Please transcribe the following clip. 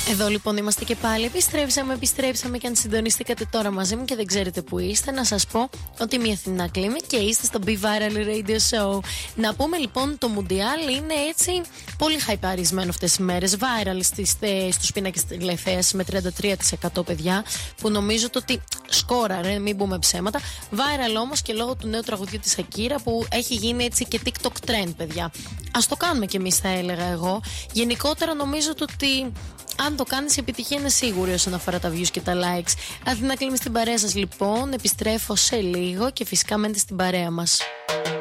Εδώ λοιπόν είμαστε και πάλι. Επιστρέψαμε και αν συντονιστήκατε τώρα μαζί μου και δεν ξέρετε που είστε, να σας πω ότι είμαι η Αθηνά Κλίμη και είστε στο Be Viral Radio Show. Να πούμε λοιπόν το Μουντιάλ είναι έτσι πολύ χαϊπαρισμένο αυτές τις μέρες. Viral στους πίνακες τηλεθέασης με 33% παιδιά, που νομίζω ότι σκόραρε, μην πούμε ψέματα. Viral όμως και λόγω του νέου τραγουδιού της Ακύρα που έχει γίνει έτσι και TikTok trend, παιδιά. Ας το κάνουμε κι εμείς, θα έλεγα εγώ. Γενικότερα νομίζω ότι αν το κάνεις, η επιτυχία είναι σίγουρη όσον αφορά τα views και τα likes. Αθηνά Κλίμη στην παρέα σας λοιπόν. Επιστρέφω σε λίγο και φυσικά μένετε στην παρέα μας.